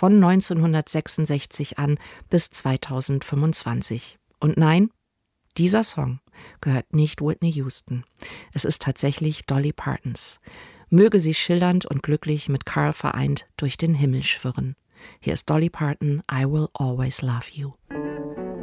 von 1966 an bis 2025. Und nein, dieser Song gehört nicht Whitney Houston. Es ist tatsächlich Dolly Partons. Möge sie schillernd und glücklich mit Carl vereint durch den Himmel schwirren. Hier ist Dolly Parton, I Will Always Love You.